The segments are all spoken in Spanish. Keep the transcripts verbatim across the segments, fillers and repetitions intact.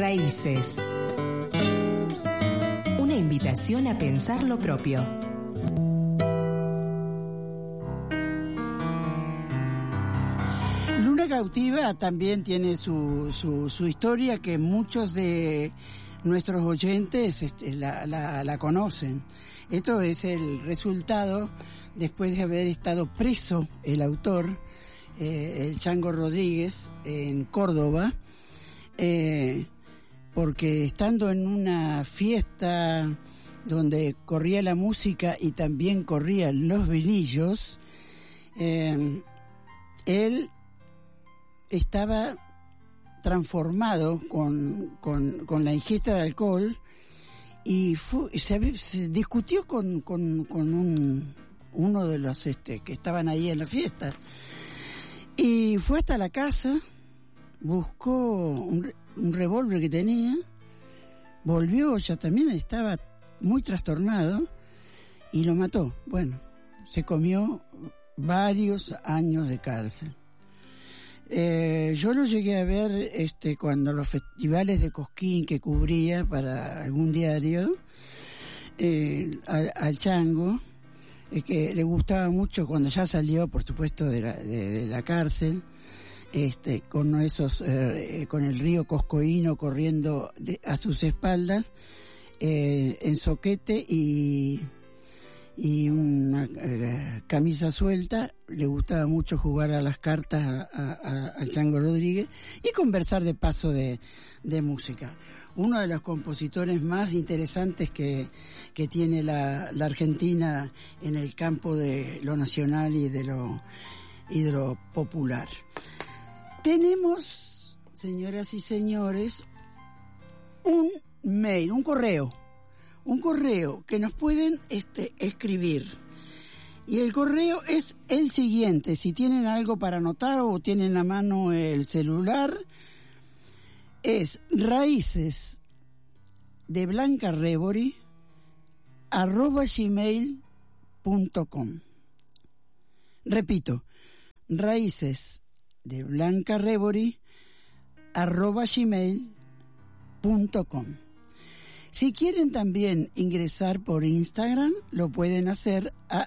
Raíces. Una invitación a pensar lo propio. Luna Cautiva también tiene su, su, su historia, que muchos de nuestros oyentes este, la, la, la conocen. Esto es el resultado después de haber estado preso el autor, eh, el Chango Rodríguez, en Córdoba, eh, porque estando en una fiesta donde corría la música y también corrían los vinillos, eh, él estaba transformado con, con, con la ingesta de alcohol y fue, se, se discutió con, con, con un, uno de los este, que estaban ahí en la fiesta, y fue hasta la casa, buscó un, un revólver que tenía, volvió, ya también estaba muy trastornado, y lo mató. Bueno, se comió varios años de cárcel. Eh, yo lo llegué a ver este cuando los festivales de Cosquín que cubría para algún diario, eh, al, al Chango, eh, que le gustaba mucho cuando ya salió, por supuesto, de la, de, de la cárcel, este, con esos, eh, con el río Coscoíno corriendo de, a sus espaldas, eh, en soquete y y una eh, camisa suelta. Le gustaba mucho jugar a las cartas a, a, al Chango Rodríguez y conversar de paso de, de música. Uno de los compositores más interesantes que, que tiene la, la Argentina en el campo de lo nacional y de lo, y de lo popular. Tenemos, señoras y señores, un mail, un correo. Un correo que nos pueden este, escribir. Y el correo es el siguiente. Si tienen algo para anotar o tienen a mano el celular, es raíces de Blanca Rebori arroba gmail punto com. Repito, raíces de Blanca Rebori arroba gmail punto com. Si quieren también ingresar por Instagram, lo pueden hacer a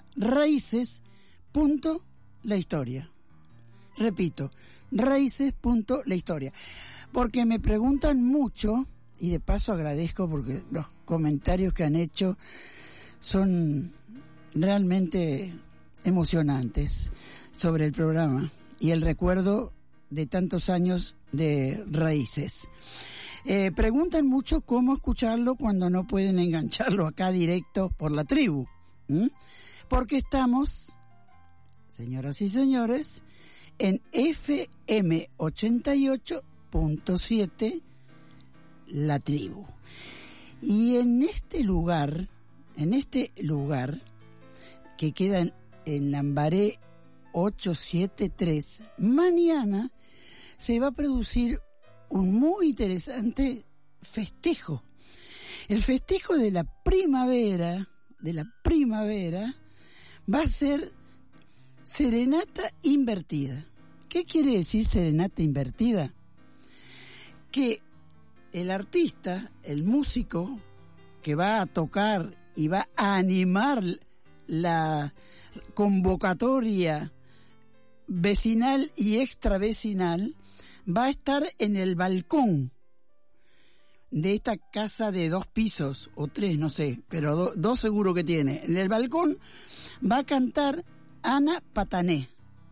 raíces.lahistoria. Repito, raíces.lahistoria. Porque me preguntan mucho, y de paso agradezco porque los comentarios que han hecho son realmente emocionantes sobre el programa y el recuerdo de tantos años de Raíces. Eh, preguntan mucho cómo escucharlo cuando no pueden engancharlo acá directo por la tribu. ¿Mm? Porque estamos, señoras y señores, en F M ochenta y ocho punto siete La Tribu. Y en este lugar, en este lugar que queda en, en Lambaré ochocientos setenta y tres, mañana se va a producir un muy interesante festejo. El festejo de la primavera, de la primavera, va a ser serenata invertida. ¿Qué quiere decir serenata invertida? Que el artista, el músico que va a tocar y va a animar la convocatoria vecinal y extravecinal, va a estar en el balcón de esta casa de dos pisos, o tres, no sé, pero do, dos seguro que tiene. En el balcón va a cantar Ana Patané,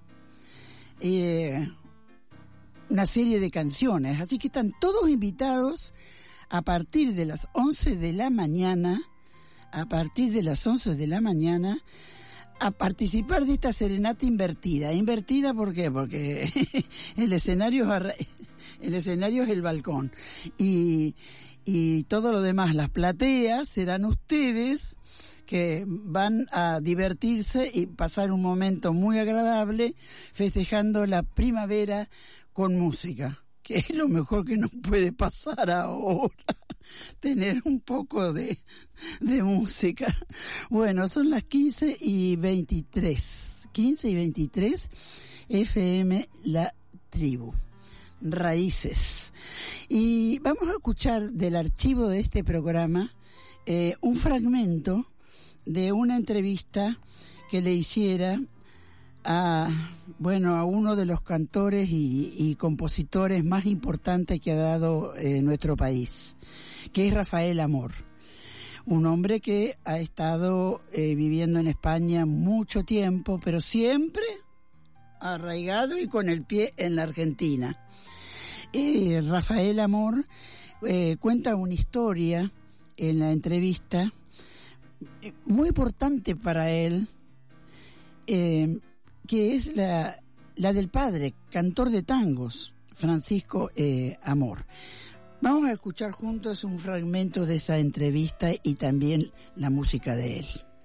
eh, una serie de canciones, así que están todos invitados a partir de las once de la mañana, a partir de las once de la mañana, a participar de esta serenata invertida. ¿Invertida por qué? Porque el escenario es, el escenario es el balcón. Y, y todo lo demás, las plateas, serán ustedes que van a divertirse y pasar un momento muy agradable festejando la primavera con música, que es lo mejor que nos puede pasar ahora. Tener un poco de, de música. Bueno, son las quince y veintitrés. quince y veintitrés, F M La Tribu. Raíces. Y vamos a escuchar del archivo de este programa eh, un fragmento de una entrevista que le hiciera a, bueno, a uno de los cantores y, y compositores más importantes que ha dado eh, nuestro país, que es Rafael Amor. Un hombre que ha estado eh, viviendo en España mucho tiempo, pero siempre arraigado y con el pie en la Argentina. Eh, Rafael Amor eh, cuenta una historia en la entrevista eh, muy importante para él, eh, que es la, la del padre, cantor de tangos, Francisco eh, Amor. Vamos a escuchar juntos un fragmento de esa entrevista y también la música de él.